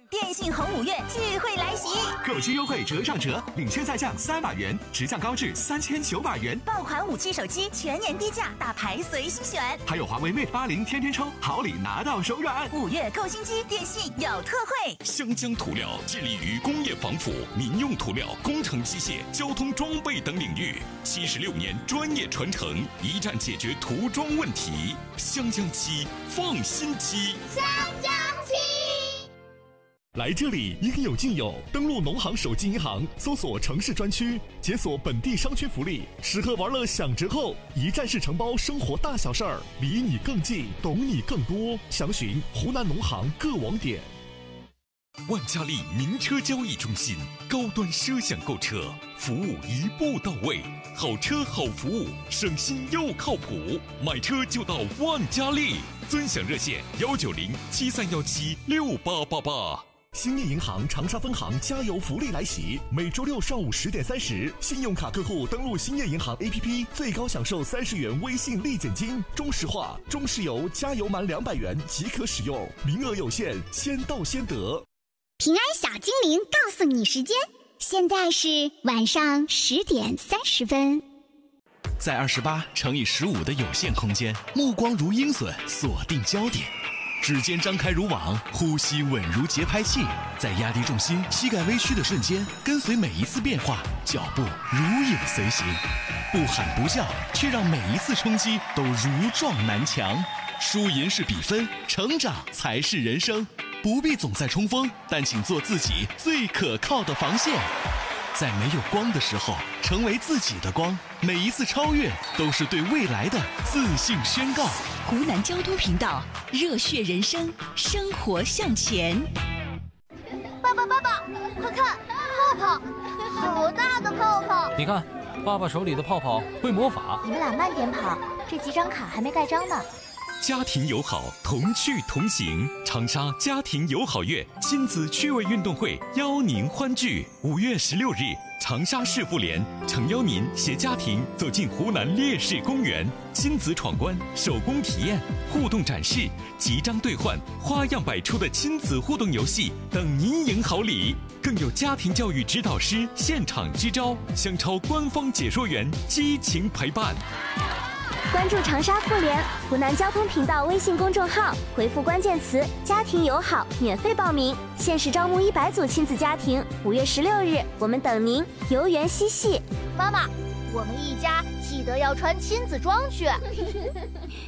电信红5月聚会来袭， 购机优惠折上折，领先再降300元，直降高至3900元。 爆款5G手机全年低价，大牌随心选。 还有华为 Mate 80天天抽，好礼拿到手软。 5月购新机，电信有特惠。 湘江涂料致力于工业防腐、民用涂料、工程机械、交通装备等领域，76年专业传承，一站解决涂装问题。湘江漆，放心漆。 湘江漆。 来这里应有尽有，登录农行手机银行，搜索城市专区，解锁本地商圈福利，吃喝玩乐享折扣，一站式承包生活大小事儿，离你更近，懂你更多。详询湖南农行各网点。 万家丽名车交易中心，高端奢享购车，服务一步到位，好车好服务，省心又靠谱，买车就到万家丽。尊享热线19073176888。 兴业银行长沙分行加油福利来袭，每周六上午10点30，信用卡客户登录兴业银行 APP， 最高享受30元微信立减金。中石化、中石油加油满200元即可使用，名额有限，先到先得。 平安小精灵告诉你时间，现在是晚上10点30分。 在28×15的有限空间，目光如鹰隼，锁定焦点。指尖张开如网，呼吸稳如节拍器，在压低重心、膝盖微屈的瞬间，跟随每一次变化，脚步如影随形，不喊不叫，却让每一次冲击都如撞南墙。输赢是比分，成长才是人生。不必总在冲锋，但请做自己最可靠的防线。在没有光的时候，成为自己的光。每一次超越，都是对未来的自信宣告。 湖南交通频道，热血人生，生活向前。 爸爸，快看，泡泡，好大的泡泡！ 你看，爸爸手里的泡泡会魔法。 你们俩慢点跑，这几张卡还没盖章呢。 家庭友好，同趣同行。长沙家庭友好月亲子趣味运动会邀您欢聚。5月16日，长沙市妇联诚邀您携家庭走进湖南烈士公园，亲子闯关、手工体验、互动展示、集章兑换、花样百出的亲子互动游戏等您赢好礼。更有家庭教育指导师现场支招，香超官方解说员激情陪伴。 关注长沙妇联湖南交通频道微信公众号，回复关键词“家庭友好”免费报名，限时招募100组亲子家庭。5月16日，我们等您，游园嬉戏。 妈妈，我们一家记得要穿亲子装去。